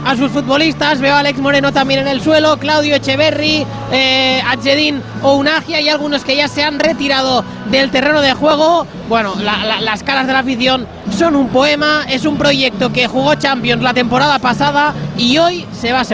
a sus futbolistas. Veo a Alex Moreno también en el suelo, Claudio Echeverri, Adjedin Ounagia y algunos que ya se han retirado del terreno de juego. Bueno, las caras de la afición son un poema. Es un proyecto que jugó Champions la temporada pasada y hoy se va a